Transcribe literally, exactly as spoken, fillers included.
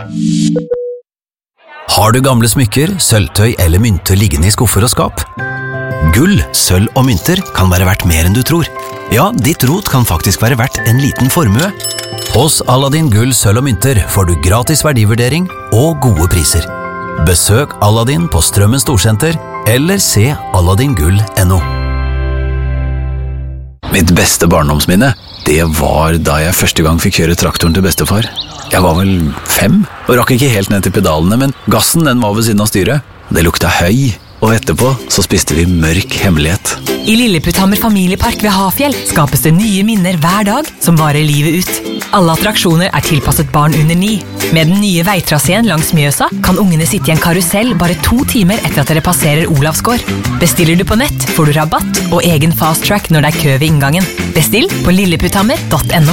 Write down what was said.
Har du gamle smykker, sølvtøy eller mynter liggende i skuffer og skap? Gull, sølv og mynter kan være verdt mer enn du tror. Ja, ditt rot kan faktisk være verdt en liten formue. Hos Aladdin Gull, sølv og mynter får du gratis verdivurdering og gode priser. Besøk Aladdin på Strømmen Storsenter eller se aladdin gull punktum no. Mitt beste barndomsminne, det var da jeg første gang fikk kjøre traktoren til bestefar. Jeg var vel fem, og rakk ikke helt ned til pedalene, men gassen den var ved siden av styret. Det lukta høy, og etterpå så spiste vi mørk hemmelighet. I Lilleputthammer familiepark ved Hafjell skapes det nye minner hver dag som varer livet ut. Alle attraksjoner er tilpasset barn under ni. Med den nye veitraseen langs Mjøsa kan ungene sitte i en karusell bare to timer etter at dere passerer Olavsgård. Bestiller du på nett, får du rabatt og egen fast track når det er kø ved inngangen. Bestill på lilleputthammer punktum no.